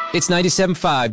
It's 97.5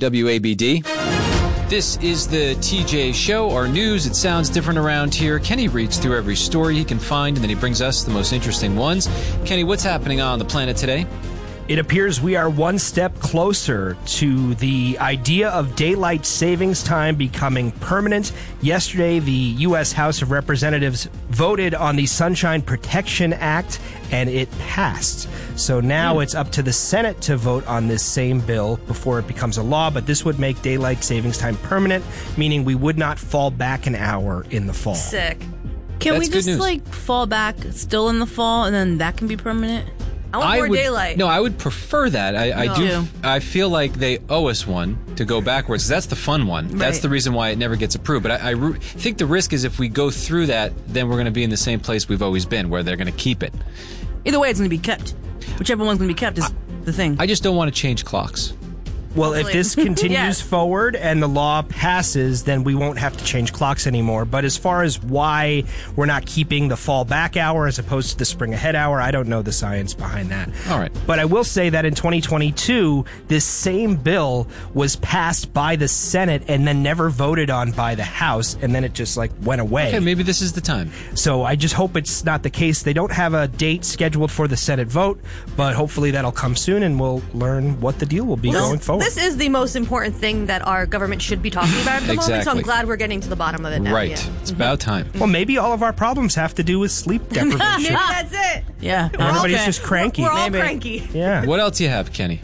WABD. This is the TJ Show, our news. It sounds different around here. Kenny reads through every story he can find, and then he brings us the most interesting ones. Kenny, what's happening on the planet today? It appears we are one step closer to the idea of daylight savings time becoming permanent. Yesterday, the U.S. House of Representatives voted on the Sunshine Protection Act, and it passed. So now it's up to the Senate to vote on this same bill before it becomes a law, but this would make daylight savings time permanent, meaning we would not fall back an hour in the fall. Sick. Can That's we just, good news. fall back still in the fall, and then that can be permanent? I want more daylight. No, I would prefer that. I do. I feel like they owe us one to go backwards, because that's the fun one. Right. That's the reason why it never gets approved. But I think the risk is if we go through that, then we're going to be in the same place we've always been, where they're going to keep it. Either way, it's going to be kept. Whichever one's going to be kept is the thing. I just don't want to change clocks. Well, if this continues Yes. forward and the law passes, then we won't have to change clocks anymore. But as far as why we're not keeping the fall back hour as opposed to the spring ahead hour, I don't know the science behind that. All right. But I will say that in 2022, this same bill was passed by the Senate and then never voted on by the House, and then it just went away. Okay, maybe this is the time. So I just hope it's not the case. They don't have a date scheduled for the Senate vote, but hopefully that'll come soon and we'll learn what the deal will be going forward. This is the most important thing that our government should be talking about at the moment, so Exactly. I'm glad we're getting to the bottom of it now. Right. Yeah. It's about time. Well, maybe all of our problems have to do with sleep Maybe deprivation. that's it. Yeah. Everybody's just cranky. We're all Maybe. cranky. Yeah. What else you have, Kenny?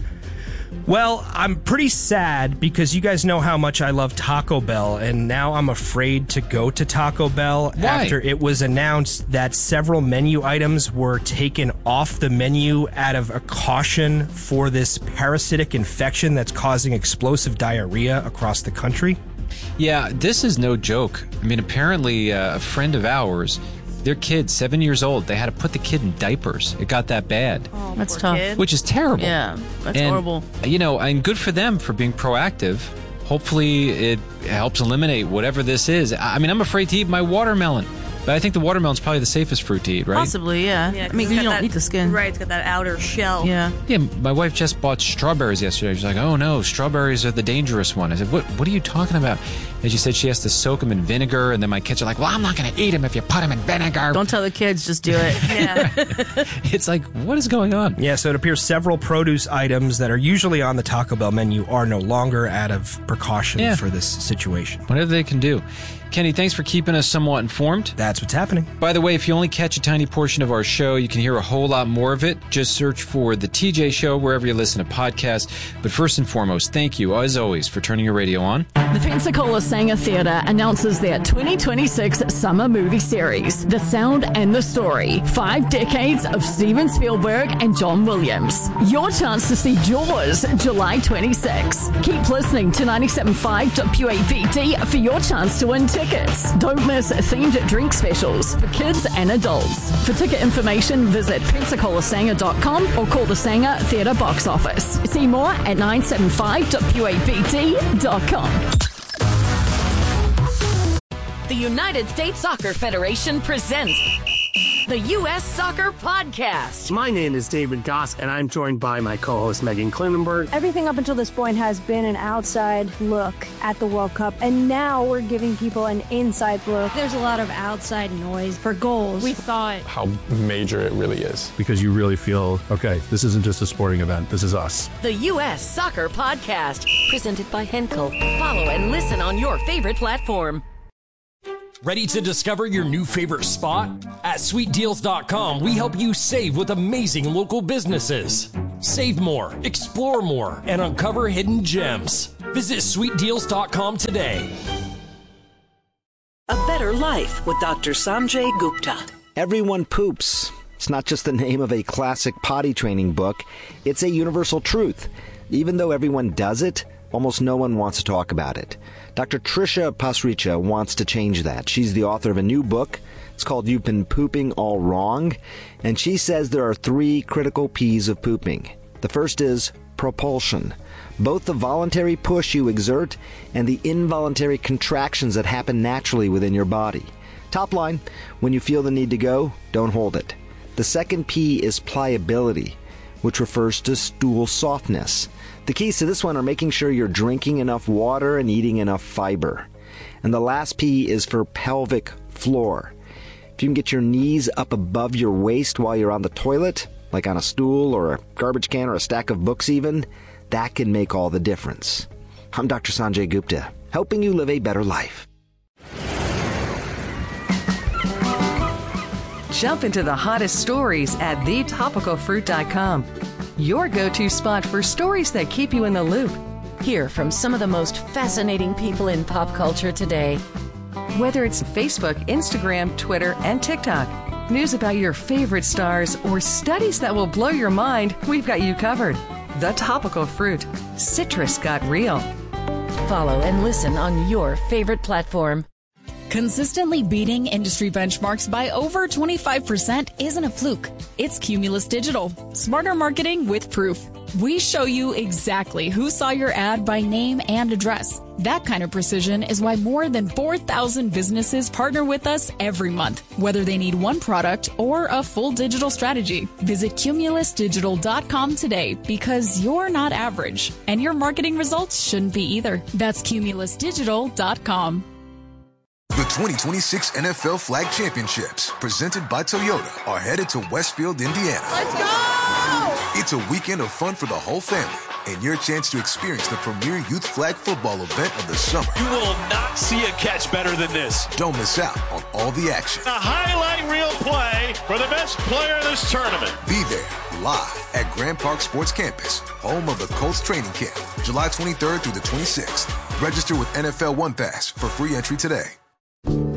Well, I'm pretty sad because you guys know how much I love Taco Bell, and now I'm afraid to go to Taco Bell Why? after it was announced that several menu items were taken off the menu out of a caution for this parasitic infection that's causing explosive diarrhea across the country. Yeah, this is no joke. I mean, apparently a friend of ours, their kid, 7 years old, they had to put the kid in diapers. It got that bad, Oh, That's poor tough. kid. which is terrible. Yeah, that's And, horrible. You know, and good for them for being proactive. Hopefully it helps eliminate whatever this is. I mean, I'm afraid to eat my watermelon, but I think the watermelon's probably the safest fruit to eat, right? Possibly, yeah. Yeah, 'cause I mean, it's you got don't that- eat the skin. Right, it's got that outer shell. Yeah. Yeah, my wife just bought strawberries yesterday. She's like, oh no, strawberries are the dangerous one. I said, what are you talking about? And she said she has to soak them in vinegar, and then my kids are like, well, I'm not going to eat them if you put them in vinegar. Don't tell the kids, just do it. Yeah. It's like, what is going on? Yeah, so it appears several produce items that are usually on the Taco Bell menu are no longer out of precaution Yeah. for this situation. Whatever they can do. Kenny, thanks for keeping us somewhat informed. That's what's happening. By the way, if you only catch a tiny portion of our show, you can hear a whole lot more of it. Just search for The TJ Show wherever you listen to podcasts. But first and foremost, thank you, as always, for turning your radio on. The Pensacola Sanger Theatre announces their 2026 summer movie series, The Sound and the Story, 5 decades of Steven Spielberg and John Williams. Your chance to see Jaws, July 26. Keep listening to 97.5 WABD for your chance to win tickets. Don't miss themed drink specials for kids and adults. For ticket information, visit PensacolaSanger.com or call the Sanger Theatre box office. See more at 975WABD.com. The United States Soccer Federation presents the U.S. Soccer Podcast. My name is David Goss, and I'm joined by my co-host Megan Klinenberg. Everything up until this point has been an outside look at the World Cup, and now we're giving people an inside look. There's a lot of outside noise for goals. We thought how major it really is. Because you really feel, okay, this isn't just a sporting event, this is us. The U.S. Soccer Podcast, presented by Henkel. Follow and listen on your favorite platform. Ready to discover your new favorite spot? At SweetDeals.com, we help you save with amazing local businesses. Save more, explore more, and uncover hidden gems. Visit SweetDeals.com today. A Better Life with Dr. Sanjay Gupta. Everyone poops. It's not just the name of a classic potty training book. It's a universal truth. Even though everyone does it, almost no one wants to talk about it. Dr. Trisha Pasricha wants to change that. She's the author of a new book. It's called You've Been Pooping All Wrong. And she says there are 3 critical P's of pooping. The first is propulsion. Both the voluntary push you exert and the involuntary contractions that happen naturally within your body. Top line, when you feel the need to go, don't hold it. The second P is pliability. which refers to stool softness. The keys to this one are making sure you're drinking enough water and eating enough fiber. And the last P is for pelvic floor. If you can get your knees up above your waist while you're on the toilet, like on a stool or a garbage can or a stack of books even, that can make all the difference. I'm Dr. Sanjay Gupta, helping you live a better life. Jump into the hottest stories at thetopicalfruit.com. Your go-to spot for stories that keep you in the loop. Hear from some of the most fascinating people in pop culture today. Whether it's Facebook, Instagram, Twitter, and TikTok, news about your favorite stars, or studies that will blow your mind, we've got you covered. The Topical Fruit. Citrus got real. Follow and listen on your favorite platform. Consistently beating industry benchmarks by over 25% isn't a fluke. It's Cumulus Digital. Smarter marketing with proof. We show you exactly who saw your ad by name and address. That kind of precision is why more than 4,000 businesses partner with us every month, whether they need one product or a full digital strategy. Visit cumulusdigital.com today because you're not average, and your marketing results shouldn't be either. That's cumulusdigital.com. The 2026 NFL Flag Championships, presented by Toyota, are headed to Westfield, Indiana. Let's go! It's a weekend of fun for the whole family and your chance to experience the premier youth flag football event of the summer. You will not see a catch better than this. Don't miss out on all the action. A highlight reel play for the best player in this tournament. Be there live at Grand Park Sports Campus, home of the Colts training camp, July 23rd through the 26th. Register with NFL One Pass for free entry today.